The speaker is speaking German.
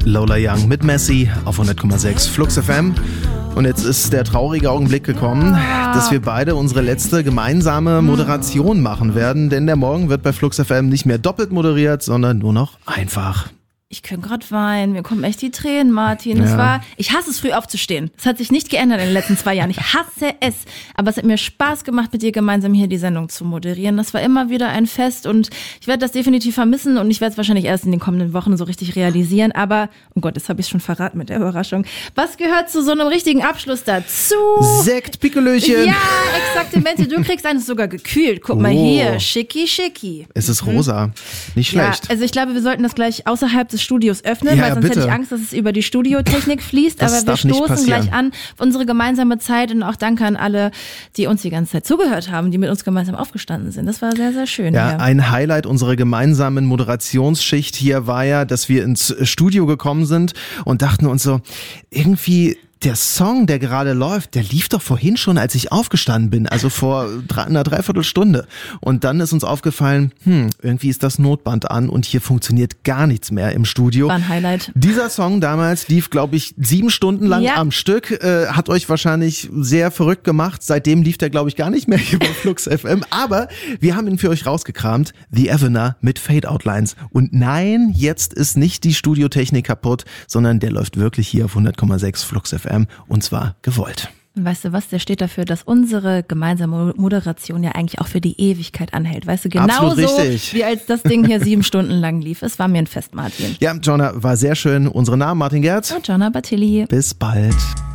Lola Young mit Messi auf 100,6 Flux FM. Und jetzt ist der traurige Augenblick gekommen, dass wir beide unsere letzte gemeinsame Moderation machen werden, denn der Morgen wird bei Flux FM nicht mehr doppelt moderiert, sondern nur noch einfach. Ich könnte gerade weinen, mir kommen echt die Tränen, Martin. Ich hasse es, früh aufzustehen. Das hat sich nicht geändert in den letzten 2 Jahren. Ich hasse es. Aber es hat mir Spaß gemacht, mit dir gemeinsam hier die Sendung zu moderieren. Das war immer wieder ein Fest und ich werde das definitiv vermissen und ich werde es wahrscheinlich erst in den kommenden Wochen so richtig realisieren. Aber, oh Gott, jetzt habe ich es schon verraten mit der Überraschung. Was gehört zu so einem richtigen Abschluss dazu? Sekt, Pikolöchen. Ja, exaktamente. Du kriegst eines sogar gekühlt. Guck mal hier, schicki, schicki. Es ist rosa. Nicht schlecht. Ja, also ich glaube, wir sollten das gleich außerhalb des Studios öffnen, weil sonst hätte ich Angst, dass es über die Studiotechnik fließt. Aber wir stoßen gleich an auf unsere gemeinsame Zeit und auch danke an alle, die uns die ganze Zeit zugehört haben, die mit uns gemeinsam aufgestanden sind. Das war sehr, sehr schön. Ja, ein Highlight unserer gemeinsamen Moderationsschicht hier war ja, dass wir ins Studio gekommen sind und dachten uns so, irgendwie der Song, der gerade läuft, der lief doch vorhin schon, als ich aufgestanden bin, also vor einer Dreiviertelstunde. Und dann ist uns aufgefallen, irgendwie ist das Notband an und hier funktioniert gar nichts mehr im Studio. War ein Highlight. Dieser Song damals lief, glaube ich, 7 Stunden lang am Stück, hat euch wahrscheinlich sehr verrückt gemacht. Seitdem lief der, glaube ich, gar nicht mehr hier bei Flux FM. Aber wir haben ihn für euch rausgekramt, The Avener mit Fade-Out-Lines. Und nein, jetzt ist nicht die Studiotechnik kaputt, sondern der läuft wirklich hier auf 100,6 Flux FM. Und zwar gewollt. Weißt du was, der steht dafür, dass unsere gemeinsame Moderation ja eigentlich auch für die Ewigkeit anhält. Weißt du, genauso wie als das Ding hier 7 Stunden lang lief. Es war mir ein Fest, Martin. Ja, Jonna, war sehr schön. Unsere Namen Martin Gerz und Jonna Batilli. Bis bald.